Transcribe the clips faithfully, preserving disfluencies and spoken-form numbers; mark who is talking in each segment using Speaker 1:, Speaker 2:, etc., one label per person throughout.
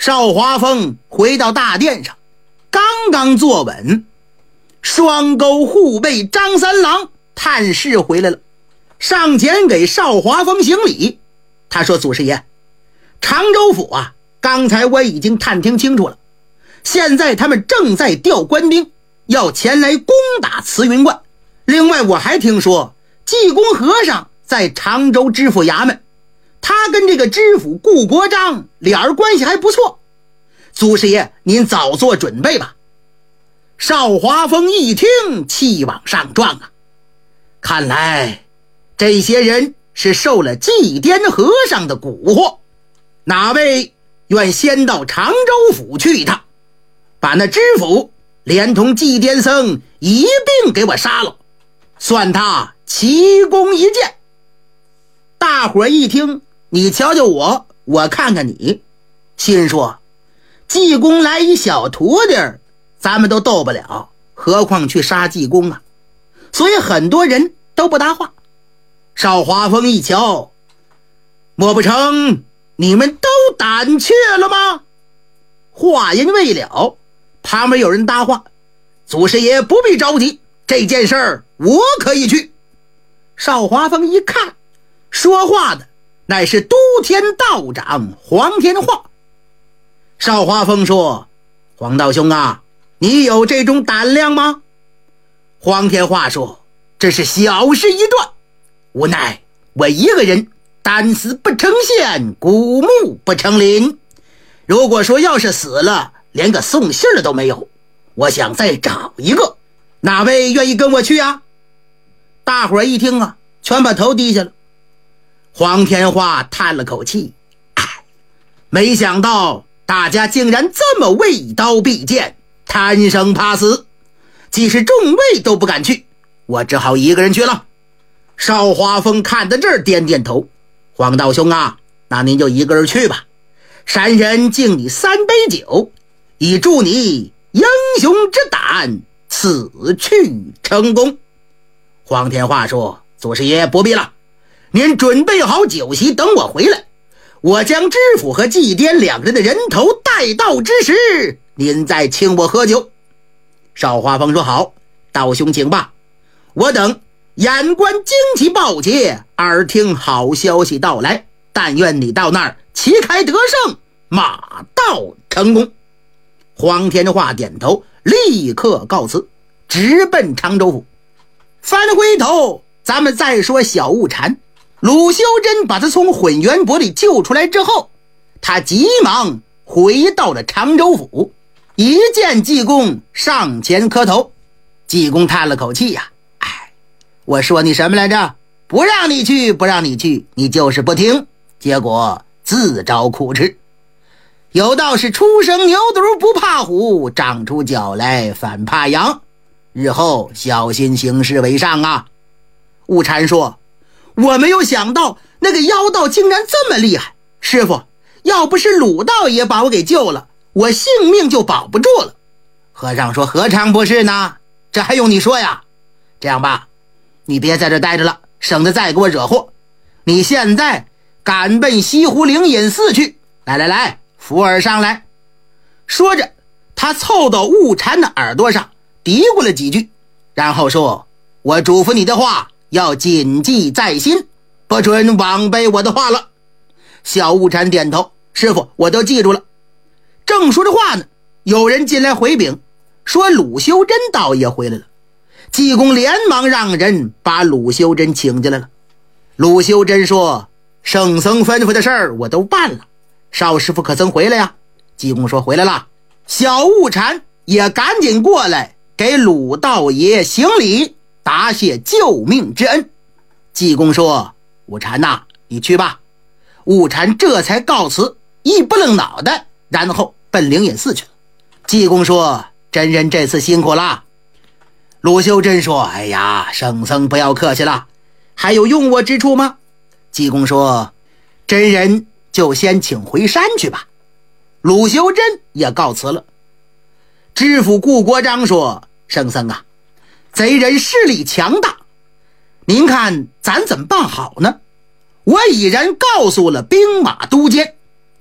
Speaker 1: 邵华峰回到大殿上，刚刚坐稳，双钩护卫张三郎探视回来了，上前给邵华峰行礼。他说：祖师爷，常州府啊，刚才我已经探听清楚了，现在他们正在调官兵，要前来攻打慈云观。另外我还听说济公和尚在常州知府衙门，他跟这个知府顾国璋俩人关系还不错，祖师爷您早做准备吧。邵华峰一听，气往上撞啊，看来这些人是受了祭奠和尚的蛊惑，哪位愿先到常州府去一趟，把那知府连同祭奠僧一并给我杀了，算他奇功一件。大伙一听，你瞧瞧我，我看看你，心说济公来一小徒弟咱们都斗不了，何况去杀济公啊。所以很多人都不搭话。邵华峰一瞧，莫不成你们都胆怯了吗？话音未了，旁边有人搭话：祖师爷不必着急，这件事儿我可以去。邵华峰一看，说话的乃是都天道长黄天化。邵华峰说：黄道兄啊，你有这种胆量吗？黄天化说：这是小事一段，无奈我一个人，单死不成线，古木不成林。如果说要是死了，连个送信的都没有，我想再找一个，哪位愿意跟我去啊？大伙儿一听啊，全把头低下了。黄天化叹了口气，唉，没想到大家竟然这么畏刀避剑，贪生怕死，即使众位都不敢去，我只好一个人去了。邵华峰看到这儿点点头：黄道兄啊，那您就一个人去吧，山人敬你三杯酒，以助你英雄之胆，此去成功。黄天化说：祖师爷不必了，您准备好酒席，等我回来，我将知府和祭奠两人的人头带到之时，您再请我喝酒。邵华峰说：好，道兄请吧，我等眼观旌旗报捷，耳听好消息到来，但愿你到那儿旗开得胜，马到成功。黄天化点头，立刻告辞，直奔常州府。翻回头咱们再说小悟禅。鲁修真把他从混元钵里救出来之后，他急忙回到了常州府，一见济公上前磕头。济公叹了口气呀、啊、哎，我说你什么来着？不让你去不让你去，你就是不听，结果自找苦吃。有道是初生牛犊不怕虎，长出脚来反怕羊，日后小心行事为上啊。悟禅说：我没有想到那个妖道竟然这么厉害，师傅，要不是鲁道爷把我给救了，我性命就保不住了。和尚说：何尝不是呢？这还用你说呀？这样吧，你别在这待着了，省得再给我惹祸。你现在赶奔西湖灵隐寺去，来来来，扶耳上来。说着，他凑到悟禅的耳朵上嘀咕了几句，然后说：我嘱咐你的话要谨记在心，不准枉背我的话了。小悟禅点头：师傅，我都记住了。正说着话呢，有人进来回禀，说鲁修真道爷回来了。济公连忙让人把鲁修真请进来了。鲁修真说：圣僧吩咐的事儿我都办了，邵师傅可曾回来呀？济公说：回来了。小悟禅也赶紧过来给鲁道爷行礼，答谢救命之恩。济公说：悟禅呐、啊，你去吧。悟禅这才告辞，一不愣脑袋，然后奔灵隐寺去了。济公说：真人这次辛苦了。鲁修真说：哎呀，圣僧不要客气了，还有用我之处吗？济公说：真人就先请回山去吧。鲁修真也告辞了。知府顾国璋说：圣僧啊，贼人势力强大，您看咱怎么办好呢？我已然告诉了兵马都监，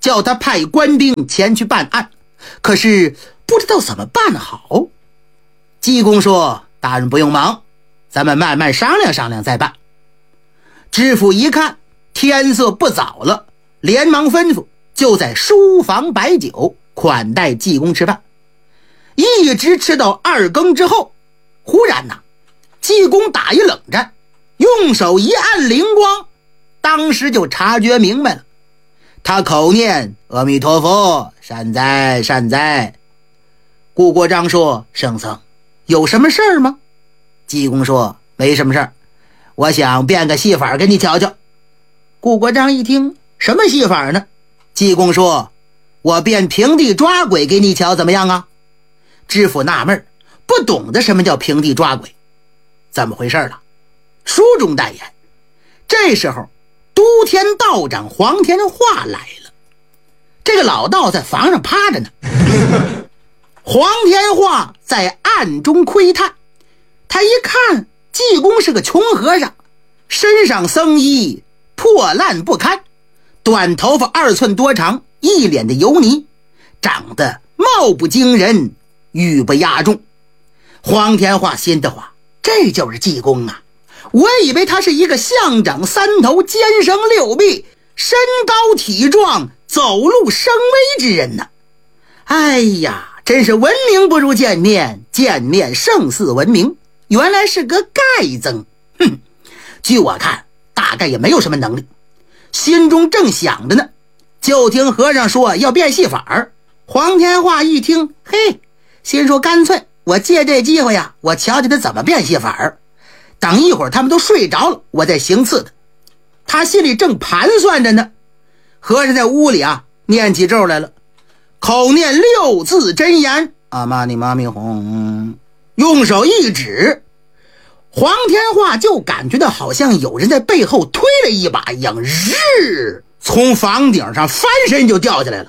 Speaker 1: 叫他派官兵前去办案，可是不知道怎么办好。济公说：大人不用忙，咱们慢慢商量商量再办。知府一看天色不早了，连忙吩咐就在书房摆酒款待济公吃饭，一直吃到二更之后，忽然呐，济公打一冷战，用手一按灵光，当时就察觉明白了。他口念阿弥陀佛，善哉善哉。顾国璋说：圣僧，有什么事儿吗？济公说：没什么事儿，我想变个戏法给你瞧瞧。顾国璋一听，什么戏法呢？济公说：我变平地抓鬼给你瞧怎么样啊？知府纳闷，不懂得什么叫平地抓鬼，怎么回事了？书中代言，这时候都天道长黄天化来了。这个老道在房上趴着呢，黄天化在暗中窥探，他一看济公是个穷和尚，身上僧衣破烂不堪，短头发二寸多长，一脸的油泥，长得貌不惊人，语不压众。黄天化心得话，这就是济公啊，我以为他是一个象长三头，肩生六臂，身高体壮，走路生威之人呢。哎呀，真是闻名不如见面，见面胜似闻名，原来是个丐僧。哼，据我看大概也没有什么能力。心中正想着呢，就听和尚说要变戏法。黄天化一听，嘿，心说干脆我借这机会呀，我瞧瞧他怎么变戏法，等一会儿他们都睡着了，我再行刺他。他心里正盘算着呢，和尚在屋里啊念起咒来了，口念六字真言，阿玛尼玛咪哄，用手一指，黄天化就感觉到好像有人在背后推了一把一样，日从房顶上翻身就掉下来了。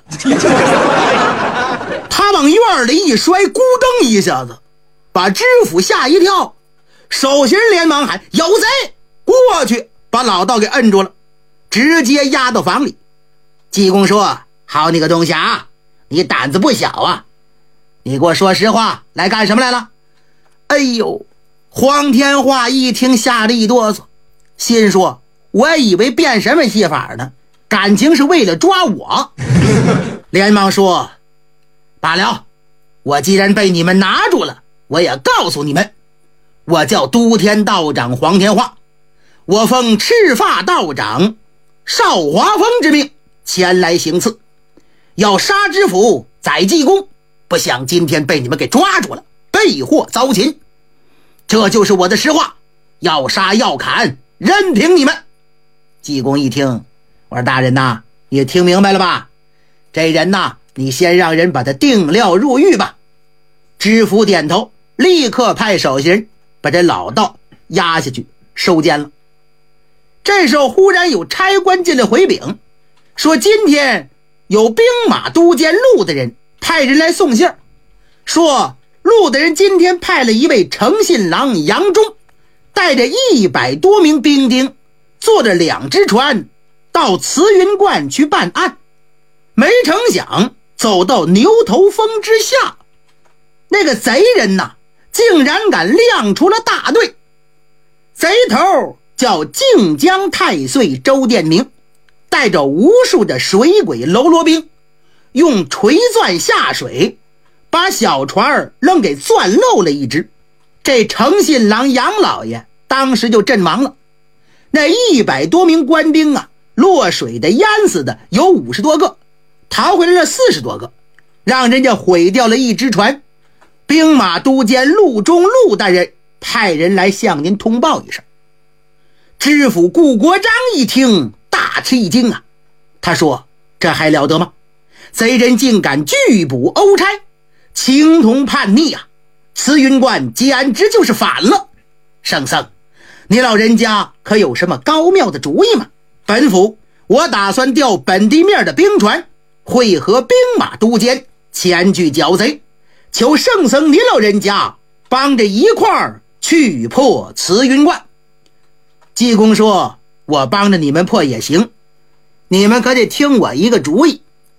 Speaker 1: 他往院里一摔，咕噔一下子把知府吓一跳，手下人连忙喊有贼，过去把老道给摁住了，直接押到房里。济公说：好你个东西啊，你胆子不小啊，你给我说实话，来干什么来了？哎呦，黄天化一听吓得一哆嗦，心说我以为变什么戏法呢，感情是为了抓我。连忙说：罢了，我既然被你们拿住了，我也告诉你们，我叫都天道长黄天化，我奉赤发道长邵华峰之命前来行刺，要杀知府宰济公，不想今天被你们给抓住了，被祸遭擒，这就是我的实话，要杀要砍任凭你们。济公一听，我说大人呐，你听明白了吧？这人呐，你先让人把他定料入狱吧。知府点头，立刻派手下人把这老道押下去收监了。这时候忽然有差官进来回禀，说今天有兵马都监陆的人派人来送信，说陆的人今天派了一位诚信郎杨忠，带着一百多名兵丁，坐着两只船到慈云观去办案。没成想走到牛头峰之下，那个贼人呐，竟然敢亮出了大队。贼头叫靖江太岁周殿明，带着无数的水鬼喽啰兵，用锤钻下水，把小船愣给钻漏了一只。这诚信郎杨老爷当时就阵亡了。那一百多名官兵啊，落水的淹死的有五十多个，逃回来了四十多个，让人家毁掉了一只船。兵马都监陆中陆大人派人来向您通报一声。知府顾国璋一听大吃一惊啊，他说这还了得吗？贼人竟敢拒捕欧差，情同叛逆啊！慈云观简直就是反了。圣僧，你老人家可有什么高妙的主意吗？本府我打算调本地面的兵船，会合兵马都监前去剿贼，求圣僧您老人家帮着一块儿去破慈云观。济公说，我帮着你们破也行，你们可得听我一个主意，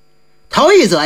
Speaker 1: 头一则